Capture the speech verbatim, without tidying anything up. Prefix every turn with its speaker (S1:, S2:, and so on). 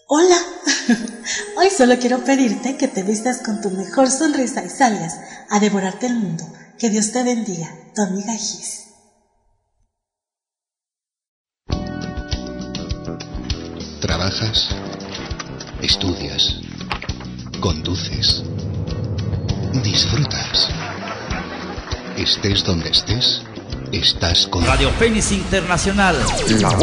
S1: Hola, hoy solo quiero pedirte que te vistas con tu mejor sonrisa y salgas a devorarte el mundo. Que Dios te bendiga, tu amiga Gis.
S2: Trabajas, estudias, conduces, disfrutas. Estés donde estés, estás con
S3: Radio Fénix Internacional.
S4: La